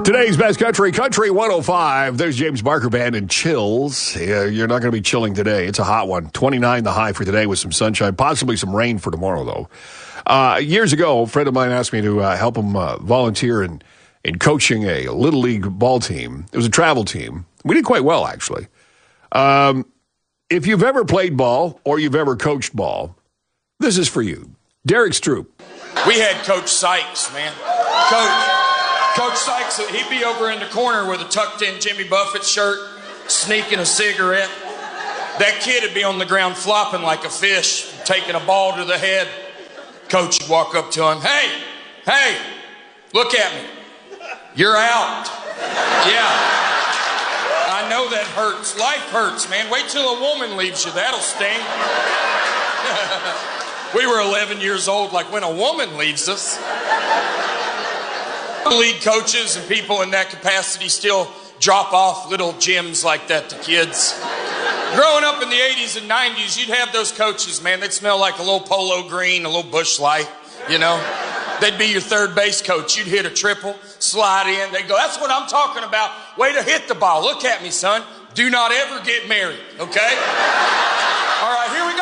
Today's best country, Country 105. There's James Barker Band and Chills. You're not going to be chilling today. It's a hot one. 29 the high for today with some sunshine, possibly some rain for tomorrow, though. Years ago, a friend of mine asked me to help him volunteer in coaching a Little League ball team. It was a travel team. We did quite well, actually. If you've ever played ball or you've ever coached ball, this is for you. Derek Stroop. We had Coach Sykes, man. Coach Sykes, he'd be over in the corner with a tucked-in Jimmy Buffett shirt, sneaking a cigarette. That kid would be on the ground flopping like a fish, taking a ball to the head. Coach would walk up to him, hey, look at me. You're out. Yeah. I know that hurts. Life hurts, man. Wait till a woman leaves you. That'll sting. We were 11 years old, like when a woman leaves us. League coaches and people in that capacity still drop off little gems like that to kids. Growing up in the 80s and 90s, you'd have those coaches, man. They'd smell like a little Polo Green, a little Busch Light, you know. They'd be your third base coach. You'd hit a triple, slide in. They'd go, that's what I'm talking about. Way to hit the ball. Look at me, son. Do not ever get married, okay? All right, here we go.